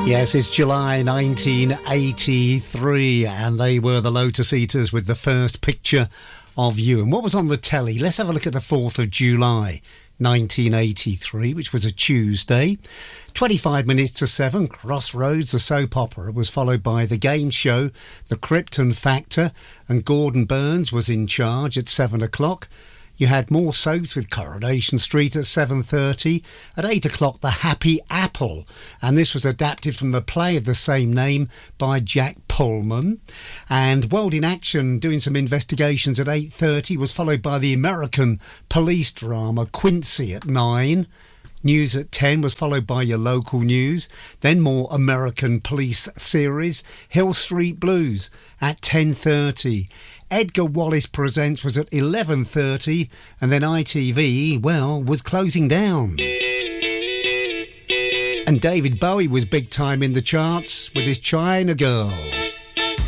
Yes, it's July 1983, and they were the Lotus Eaters with the first picture of you. And what was on the telly? Let's have a look at the 4th of July 1983, which was a Tuesday. 25 minutes to 7, Crossroads, the soap opera, was followed by the game show, The Krypton Factor, and Gordon Burns was in charge at 7 o'clock. You had more soaps with Coronation Street at 7:30. At 8 o'clock, The Happy Apple. And this was adapted from the play of the same name by Jack Pullman. And World in Action, doing some investigations at 8:30, was followed by the American police drama Quincy at 9. News at 10 was followed by your local news. Then more American police series, Hill Street Blues at 10:30. Edgar Wallace Presents was at 11:30, and then ITV, well, was closing down. And David Bowie was big time in the charts with his China Girl.